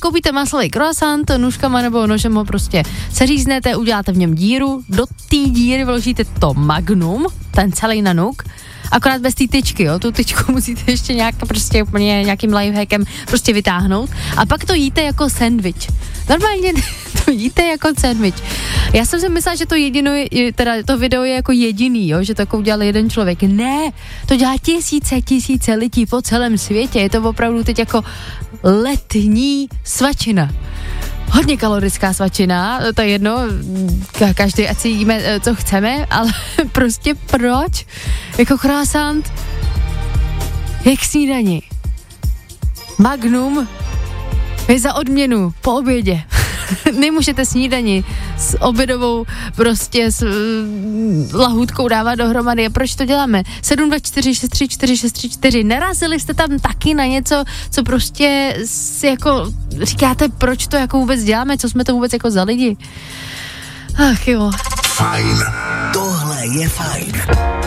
koupíte maslový croissant nůžkama nebo nožem ho prostě seříznete, uděláte v něm díru, do té díry vložíte to magnum, ten celý nanuk, akorát bez té tyčky, jo, tu tyčku musíte ještě nějak prostě úplně nějakým lifehackem prostě vytáhnout a pak to jíte jako sendvič. Normálně to jíte jako sendvič. Já jsem si myslela, že to video je jako jediný, jo, že to udělal jeden člověk. Ne, to dělá tisíce lidí po celém světě. Je to opravdu teď jako letní svačina. Hodně kalorická svačina, to je jedno, každý ať si jíme, co chceme, ale prostě proč? Jako croissant je k snídani. Magnum je za odměnu po obědě. Nemůžete snídani s obědovou prostě s lahůdkou dávat dohromady. A proč to děláme? 724634634. Narazili jste tam taky na něco, co prostě si jako říkáte, proč to jako vůbec děláme, co jsme to vůbec jako za lidi? Ach jo. Fajn. Tohle je fajn.